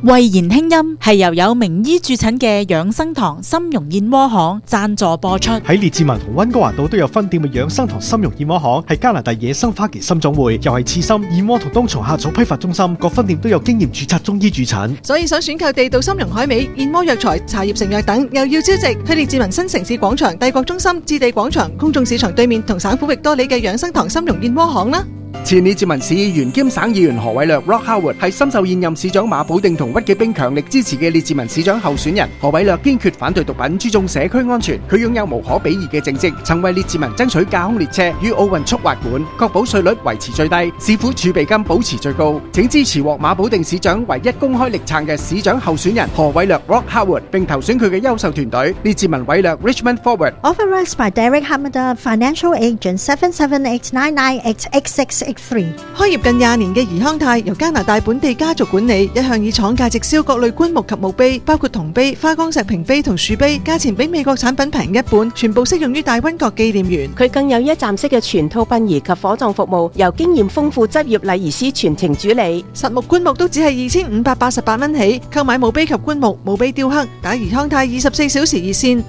慧言輕音係由有名醫駐診嘅養生堂參茸燕窩行贊助播出。 喺列治文同溫哥華道都有分店嘅養生堂參茸燕窩行，係加拿大野生花旗參總會，又係刺參、燕窩同冬蟲夏草批發中心，各分店都有經驗註冊中醫駐診。 所以想選購地道參茸海味、燕窩藥材、茶葉成藥等，又要超值，去列治文新城市廣場、帝國中心、置地廣場、公眾市場對面同省府域多里嘅養生堂參茸燕窩行啦。 前列治文市議員兼省議員何偉略 Rock Howard 係深受現任市長馬寶定同屈紀冰強力支持嘅列治文市長候選人。何偉略堅決反對毒品，注重社區安全。佢擁有無可比擬嘅政績，曾為列治文爭取架空列車與奧運速滑館，確保稅率維持最低，市府儲備金保持最高。請支持獲馬寶定市長唯一公開力撐嘅市長候選人何偉略 Rock Howard，並投選佢嘅優秀團隊列治文偉略 Richmond Forward。 Authorized by Derek Hamada, Financial Agent 77899886683。 開業近20年嘅怡康泰由加拿大本地家族管理，一向以廠價直銷各類棺木及墓碑，包括銅碑、花崗石瓶碑同樹碑，價錢比美國產品平一半，全部適用於大溫國紀念園。 佢更有一站式嘅全套殯儀及火葬服務，由經驗豐富執業禮儀師全程主理。 實木棺木都只係2588蚊起，購買墓碑及棺木、墓碑雕刻，打怡康泰24小時熱線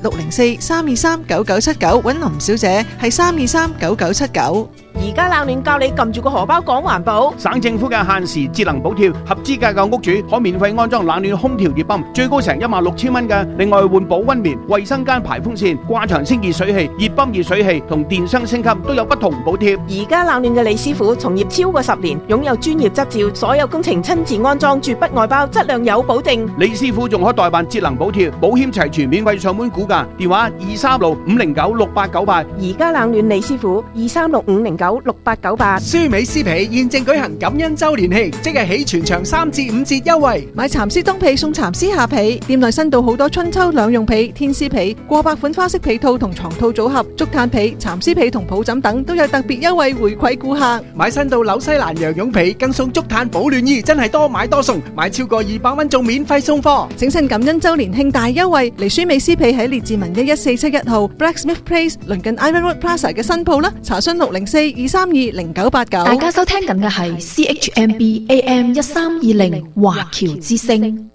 604-323-9979，揾林小姐係323-9979。 而家冷暖教你撳住個荷包講環保。 省政府嘅限時節能補貼，合資格嘅屋主可免費安裝冷暖空調熱泵，最高成16000蚊嘅。另外換保溫棉、衛生間排風扇、掛牆清潔水器、熱泵熱水器同電箱升級都有不同補貼。 而家冷暖嘅李師傅從業超過10年，擁有專業執照，所有工程親自安裝，絕不外包，質量有保證。 李師傅仲可代辦節能補貼，保險齊全，免費上門估價，電話236-509-6898。 而家冷暖李師傅236-509-6898。 舒美絲皮現正舉行感恩周年慶，即日起全場3至5折優惠， 買蠶絲冬被送蠶絲下被，店內新到好多春秋兩用被、天絲被、過百款花式被套同床套組合，竹炭被、蠶絲被同抱枕等都有特別優惠回饋顧客。 買新到紐西蘭羊絨被更送竹炭保暖衣，真係多買多送，買超過200蚊仲免費送貨。 整親感恩周年慶大優惠，嚟舒美絲被喺列治文11471號 Blacksmith Place 鄰近 Iron Road Plaza 嘅新鋪啦，查詢604-232-0989。 大家收聽緊嘅係 CHMB AM 1320華僑之聲。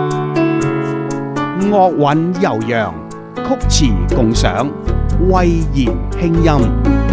樂韻悠揚，曲詞共賞，慧言輕音。